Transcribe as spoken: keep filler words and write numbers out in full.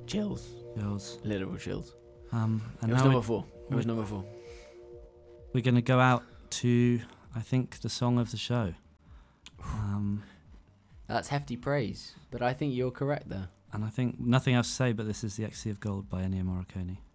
Chills. Chills. Literal chills. Um, and It was now number we- four. It was number four. we're going to go out to, I think, the song of the show. Um, That's hefty praise, but I think you're correct there. and I think nothing else to say, but this is The Ecstasy of Gold by Ennio Morricone.